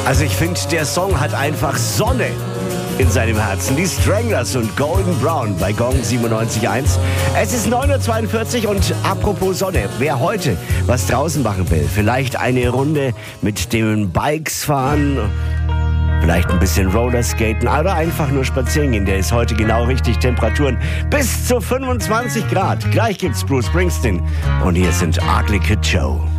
Also ich finde, der Song hat einfach Sonne in seinem Herzen. Die Stranglers und Golden Brown bei Gong 97.1. Es ist 9.42 Uhr und apropos Sonne, wer heute was draußen machen will, vielleicht eine Runde mit den Bikes fahren, vielleicht ein bisschen Rollerskaten oder einfach nur spazieren gehen, der ist heute genau richtig. Temperaturen bis zu 25 Grad. Gleich gibt's Bruce Springsteen und hier sind Ugly Kid Joe.